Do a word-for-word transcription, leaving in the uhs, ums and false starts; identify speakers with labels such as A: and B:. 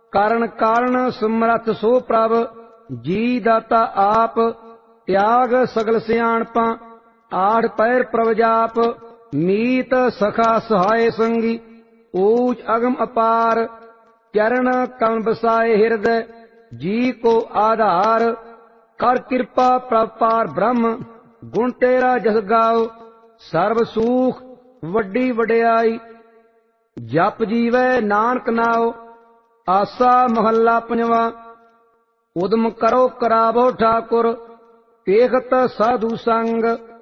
A: ਕਾਰਨ ਕਾਰਨ ਸਮਰੱਥ ਸੋ ਪ੍ਰਭ, ਜੀ ਦਾਤਾ ਆਪ, ਤਿਆਗ ਸਗਲ ਸਿਆਣਪਾਂ, ਆਠ ਪਹਿਰ ਪ੍ਰਭ ਜਾਪ, ਮੀਤ ਸਖਾ ਸਹਾਏ ਸੰਗੀ, ਊਚ ਅਗਮ ਅਪਾਰ, ਚਰਨ ਕਮਲ ਬਸਾਏ ਹਿਰਦੈ, ਜੀ ਕੋ ਆਧਾਰ, ਕਰ ਕਿਰਪਾ ਪ੍ਰਭ ਪਾਰ ਬ੍ਰਹਮ, ਗੁਣ ਤੇਰਾ ਜਸ ਗਾਓ, ਸਰਬ ਸੂਖ ਵੱਡੀ ਵਡਿਆਈ, ਜਪ ਜੀਵੈ ਨਾਨਕ ਨਾਉ। ਆਸਾ ਮਹੱਲਾ ਪੰਜਵਾਂ। ਉਦਮ ਕਰੋ ਕਰਾਵੋ ਠਾਕੁਰ, ਪੇਖਤ ਸਾਧੂ ਸੰਗ,